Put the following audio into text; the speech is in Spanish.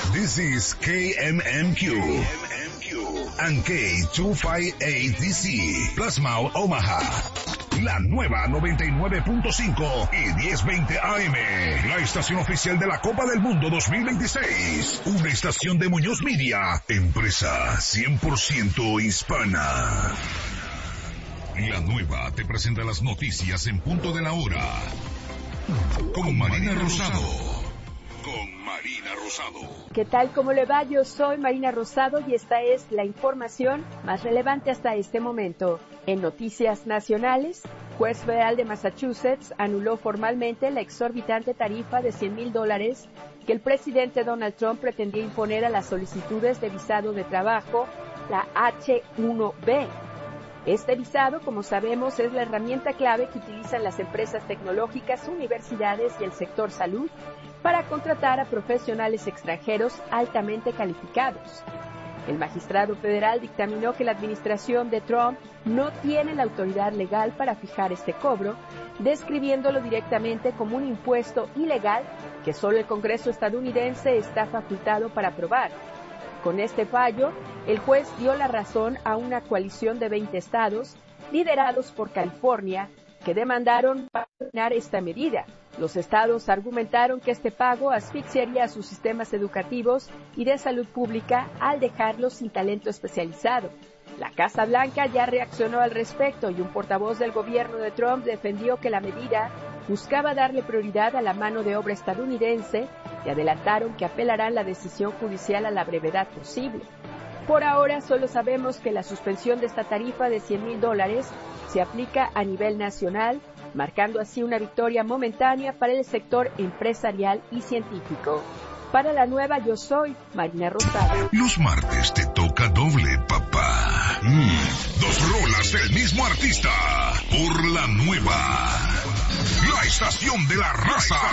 This is KMMQ and K258DC, Plasma Omaha. La nueva 99.5 y 1020 AM. La estación oficial de la Copa del Mundo 2026. Una estación de Muñoz Media, empresa 100% hispana. La nueva te presenta las noticias en punto de la hora. Con Marina Rosado. ¿Qué tal? ¿Cómo le va? Yo soy Marina Rosado y esta es la información más relevante hasta este momento. En noticias nacionales, juez federal de Massachusetts anuló formalmente la exorbitante tarifa de $100,000 que el presidente Donald Trump pretendía imponer a las solicitudes de visado de trabajo, la H-1B. Este visado, como sabemos, es la herramienta clave que utilizan las empresas tecnológicas, universidades y el sector salud para contratar a profesionales extranjeros altamente calificados. El magistrado federal dictaminó que la administración de Trump no tiene la autoridad legal para fijar este cobro, describiéndolo directamente como un impuesto ilegal que solo el Congreso estadounidense está facultado para aprobar. Con este fallo, el juez dio la razón a una coalición de 20 estados, liderados por California, que demandaron patrocinar esta medida. Los estados argumentaron que este pago asfixiaría a sus sistemas educativos y de salud pública al dejarlos sin talento especializado. La Casa Blanca ya reaccionó al respecto y un portavoz del gobierno de Trump defendió que la medida buscaba darle prioridad a la mano de obra estadounidense y adelantaron que apelarán la decisión judicial a la brevedad posible. Por ahora solo sabemos que la suspensión de esta tarifa de $100,000 se aplica a nivel nacional, marcando así una victoria momentánea para el sector empresarial y científico. Para la nueva, yo soy Marina Rosado. Los martes te toca doble, papá. 2 rolas del mismo artista. Por la nueva. La estación de la raza.